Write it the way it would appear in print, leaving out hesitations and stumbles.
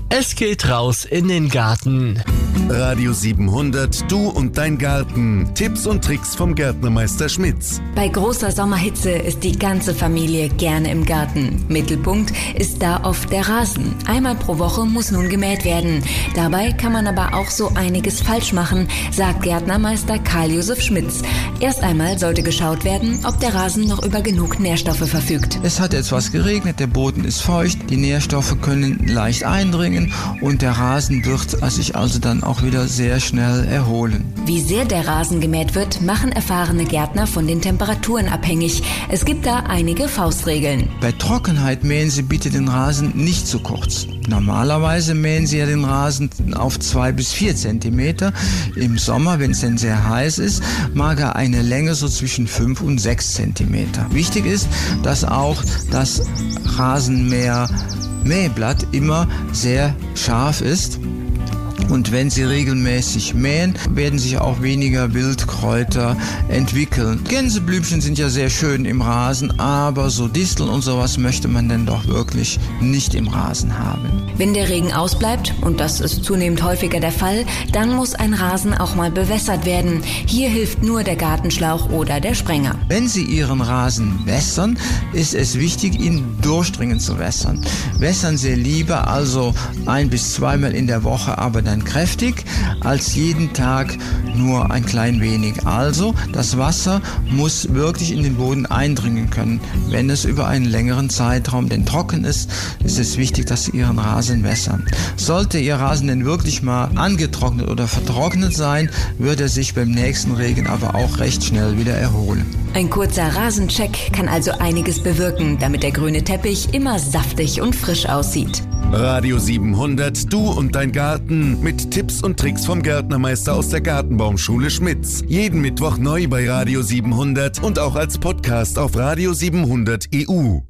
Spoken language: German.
Es geht raus in den Garten. Radio 700, du und dein Garten. Tipps und Tricks vom Gärtnermeister Schmitz. Bei großer Sommerhitze ist die ganze Familie gerne im Garten. Mittelpunkt ist da oft der Rasen. Einmal pro Woche muss nun gemäht werden. Dabei kann man aber auch so einiges falsch machen, sagt Gärtnermeister Karl-Josef Schmitz. Erst einmal sollte geschaut werden, ob der Rasen noch über genug Nährstoffe verfügt. Es hat etwas geregnet, der Boden ist feucht, die Nährstoffe können leicht eindringen und der Rasen wird sich also dann auch wieder sehr schnell erholen. Wie sehr der Rasen gemäht wird, machen erfahrene Gärtner von den Temperaturen abhängig. Es gibt da einige Faustregeln. Bei Trockenheit mähen Sie bitte den Rasen nicht zu kurz. Normalerweise mähen Sie ja den Rasen auf 2 bis 4 Zentimeter. Im Sommer, wenn es denn sehr heiß ist, mag er eine Länge so zwischen 5 und 6 Zentimeter. Wichtig ist, dass auch das Rasenmäherblatt immer sehr scharf ist. Und wenn Sie regelmäßig mähen, werden sich auch weniger Wildkräuter entwickeln. Gänseblümchen sind ja sehr schön im Rasen, aber so Disteln und sowas möchte man denn doch wirklich nicht im Rasen haben. Wenn der Regen ausbleibt, und das ist zunehmend häufiger der Fall, dann muss ein Rasen auch mal bewässert werden. Hier hilft nur der Gartenschlauch oder der Sprenger. Wenn Sie Ihren Rasen wässern, ist es wichtig, ihn durchdringend zu wässern. Wässern Sie lieber also 1 bis 2 Mal in der Woche, aber dann kräftig, als jeden Tag nur ein klein wenig. Also das Wasser muss wirklich in den Boden eindringen können. Wenn es über einen längeren Zeitraum denn trocken ist, ist es wichtig, dass Sie Ihren Rasen wässern. Sollte Ihr Rasen denn wirklich mal angetrocknet oder vertrocknet sein, wird er sich beim nächsten Regen aber auch recht schnell wieder erholen. Ein kurzer Rasencheck kann also einiges bewirken, damit der grüne Teppich immer saftig und frisch aussieht. Radio 700, du und dein Garten mit Tipps und Tricks vom Gärtnermeister aus der Gartenbaumschule Schmitz. Jeden Mittwoch neu bei Radio 700 und auch als Podcast auf Radio 700 EU.